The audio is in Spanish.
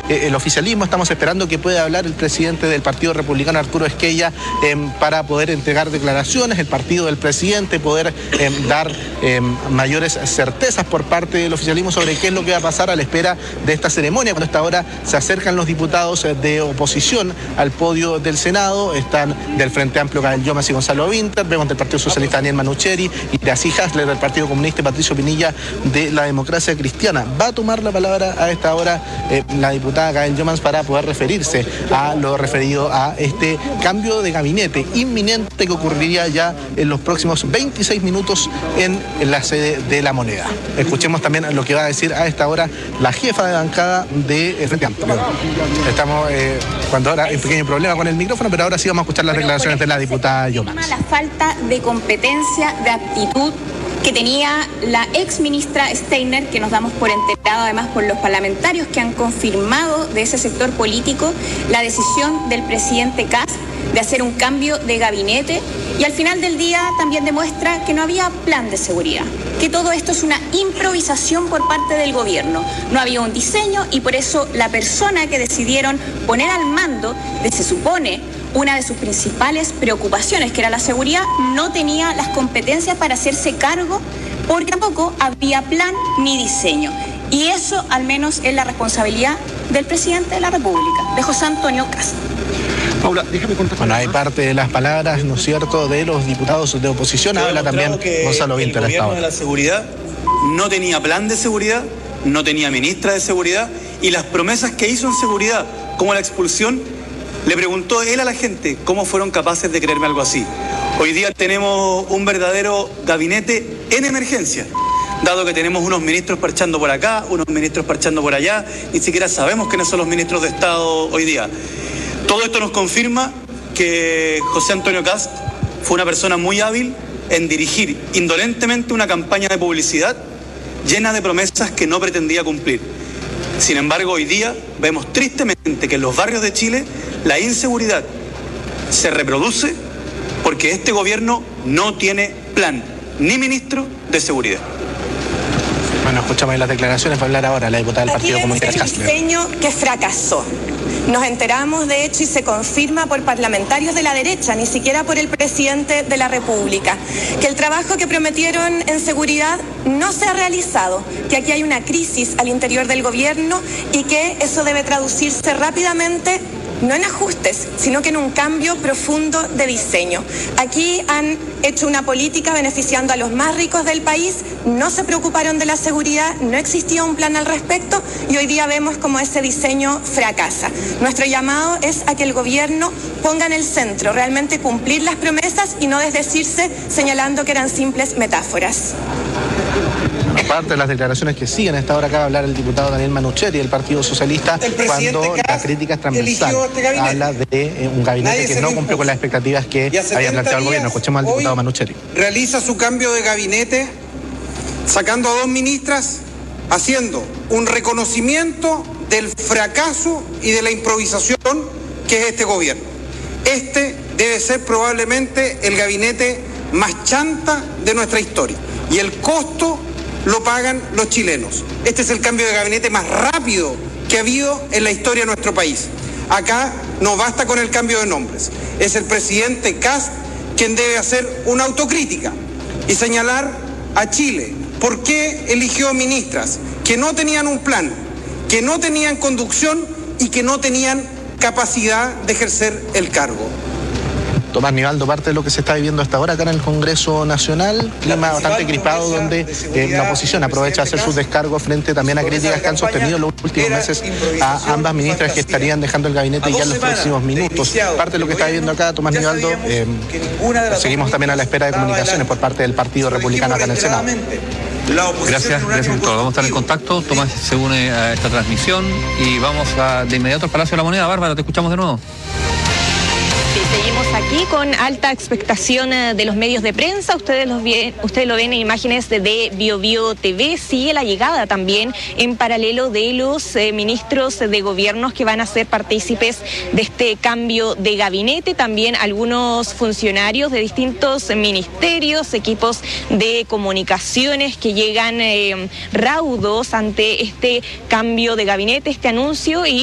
el oficialismo. Estamos esperando que pueda hablar el presidente del Partido Republicano, Arturo Esquella, para poder entregar declaraciones, el partido del presidente, poder dar mayores certezas por parte del oficialismo sobre qué es lo que va a pasar a la espera de esta ceremonia. Cuando a esta hora se acercan los diputados de oposición al podio del Senado, están del Frente Amplio Gael Yomas y Gonzalo Vinter, vemos del Partido Socialista Daniel Manucheri y de Así Hasler del Partido Comunista y Patricio Pinilla de la Democracia Cristiana. Va a tomar la palabra a esta hora la diputada Gael Yomas para poder referirse a lo referido a este cambio de gabinete inminente que ocurriría ya en los próximos 26 minutos en la sede de La Moneda. Escuchemos también lo que va a decir a esta hora la jefa de bancada de Frente Amplio. Estamos cuando ahora hay un pequeño problema con el micrófono, pero ahora sí vamos a escuchar las declaraciones de la diputada Yomas. La falta de competencia, de aptitud que tenía la ex ministra Steiner, que nos damos por enterado además por los parlamentarios que han confirmado de ese sector político la decisión del presidente Kast de hacer un cambio de gabinete, y al final del día también demuestra que no había plan de seguridad, que todo esto es una improvisación por parte del gobierno. No había un diseño y por eso la persona que decidieron poner al mando de, se supone, una de sus principales preocupaciones, que era la seguridad, no tenía las competencias para hacerse cargo, porque tampoco había plan ni diseño. Y eso al menos es la responsabilidad del presidente de la República, de José Antonio Kast. Paula, déjame contar. Bueno, hay parte de las palabras, ¿no es cierto?, de los diputados de oposición. Habla también Gonzalo Vinter. El gobierno de la seguridad no tenía plan de seguridad, no tenía ministra de seguridad, y las promesas que hizo en seguridad, como la expulsión, le preguntó él a la gente cómo fueron capaces de creerme algo así. Hoy día tenemos un verdadero gabinete en emergencia, dado que tenemos unos ministros parchando por acá, unos ministros parchando por allá, ni siquiera sabemos quiénes son los ministros de Estado hoy día. Todo esto nos confirma que José Antonio Kast fue una persona muy hábil en dirigir indolentemente una campaña de publicidad llena de promesas que no pretendía cumplir. Sin embargo, hoy día vemos tristemente que en los barrios de Chile la inseguridad se reproduce porque este gobierno no tiene plan ni ministro de seguridad. Bueno, escuchamos las declaraciones. Va a hablar ahora la diputada del Partido Comunista. Aquí vemos el diseño que fracasó. Nos enteramos, de hecho, y se confirma por parlamentarios de la derecha, ni siquiera por el presidente de la República, que el trabajo que prometieron en seguridad no se ha realizado, que aquí hay una crisis al interior del gobierno y que eso debe traducirse rápidamente no en ajustes, sino que en un cambio profundo de diseño. Aquí han hecho una política beneficiando a los más ricos del país, no se preocuparon de la seguridad, no existía un plan al respecto y hoy día vemos cómo ese diseño fracasa. Nuestro llamado es a que el gobierno ponga en el centro realmente cumplir las promesas y no desdecirse señalando que eran simples metáforas. Aparte de las declaraciones que siguen a esta hora, acaba de hablar el diputado Daniel Manucheri del Partido Socialista, cuando la crítica es transversal. Habla de un gabinete que no cumplió con las expectativas que había planteado el gobierno. Escuchemos al diputado Manucheri. Realiza su cambio de gabinete sacando a 2 ministras, haciendo un reconocimiento del fracaso y de la improvisación que es este gobierno. Este debe ser probablemente el gabinete más chanta de nuestra historia y el costo lo pagan los chilenos. Este es el cambio de gabinete más rápido que ha habido en la historia de nuestro país. Acá no basta con el cambio de nombres. Es el presidente Kast quien debe hacer una autocrítica y señalar a Chile por qué eligió ministras que no tenían un plan, que no tenían conducción y que no tenían capacidad de ejercer el cargo. Tomás Nivaldo, parte de lo que se está viviendo hasta ahora acá en el Congreso Nacional, clima bastante crispado donde la oposición aprovecha a hacer sus descargos frente también a críticas que han sostenido los últimos meses a ambas ministras que estarían dejando el gabinete ya en los próximos minutos. Parte de lo que está viviendo acá Tomás Nivaldo, seguimos también a la espera de comunicaciones por parte del Partido Republicano acá en el Senado. Gracias por todo. Vamos a estar en contacto. Tomás se une a esta transmisión y vamos de inmediato al Palacio de la Moneda. Bárbara, te escuchamos de nuevo. Sí, seguimos aquí con alta expectación de los medios de prensa. Ustedes lo ven en imágenes de BioBio TV. Sigue la llegada también en paralelo de los ministros de gobiernos que van a ser partícipes de este cambio de gabinete. También algunos funcionarios de distintos ministerios, equipos de comunicaciones que llegan raudos ante este cambio de gabinete, este anuncio. Y